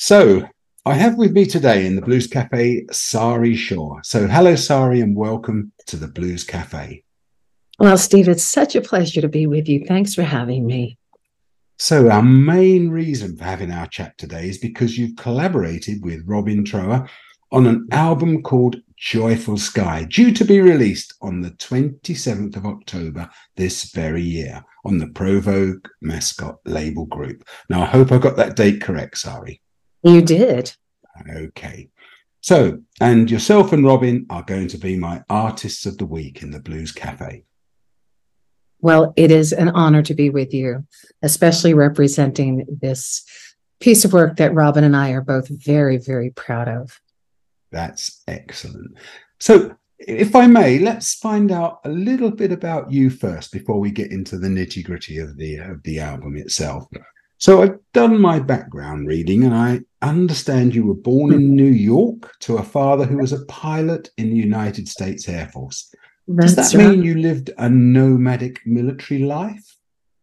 So I have with me today in the Blues Cafe, Sari Shaw. So hello, Sari, and welcome to the Blues Cafe. Well, Steve, it's such a pleasure to be with you. Thanks for having me. So our main reason for having our chat today is because you've collaborated with Robin Trower on an album called Joyful Sky, due to be released on the 27th of October this very year on the Provogue Mascot label group. Now, I hope I got that date correct, Sari. You did. Okay. So, and yourself and Robin are going to be my artists of the week in the Blues Cafe. Well, it is an honor to be with you, especially representing this piece of work that Robin and I are both very, very proud of. That's excellent. So, if I may, let's find out a little bit about you first before we get into the nitty-gritty of the album itself. So I've done my background reading, and I understand you were born in New York to a father who was a pilot in the United States Air Force. Does that mean you lived a nomadic military life?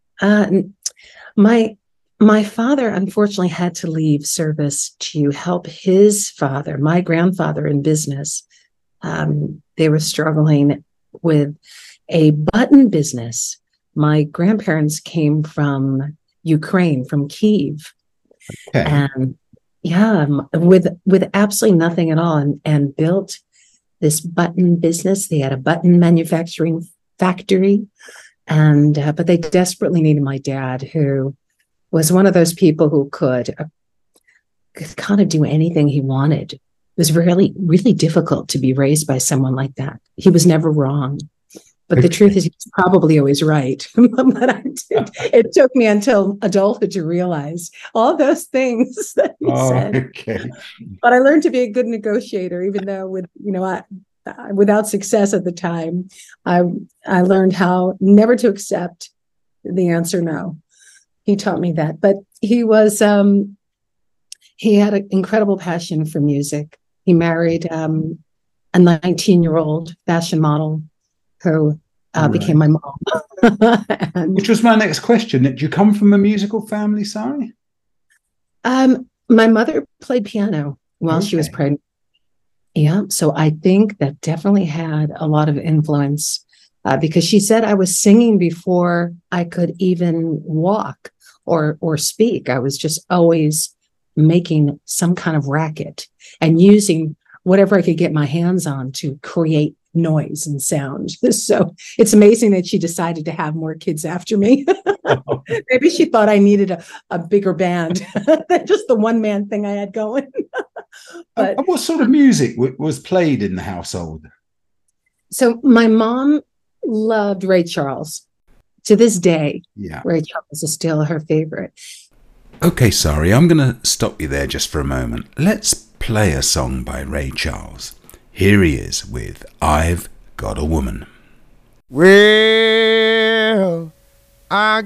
My father unfortunately had to leave service to help his father, my grandfather, in business. They were struggling with a button business. My grandparents came from Ukraine, from Kyiv, and with absolutely nothing at all, and built this button business. They had a button manufacturing factory, and but they desperately needed my dad, who was one of those people who could kind of do anything he wanted. It was really, really difficult to be raised by someone like that. He was never wrong. But the truth is, he's probably always right. But it took me until adulthood to realize all those things that he said. Okay. But I learned to be a good negotiator, even though without success at the time. I learned how never to accept the answer no. He taught me that. But he had an incredible passion for music. He married a 19-year-old fashion model who became my mom. Which was my next question. Did you come from a musical family, Sari? My mother played piano while she was pregnant. Yeah, so I think that definitely had a lot of influence because she said I was singing before I could even walk or speak. I was just always making some kind of racket and using whatever I could get my hands on to create noise and sound. So it's amazing that she decided to have more kids after me. Maybe she thought I needed a bigger band than just the one-man thing I had going. But what sort of music was played in the household? So my mom loved Ray Charles. To this day, Ray Charles is still her favorite. Okay, sorry, I'm going to stop you there just for a moment. Let's play a song by Ray Charles. Here he is with I've Got a Woman. Well, I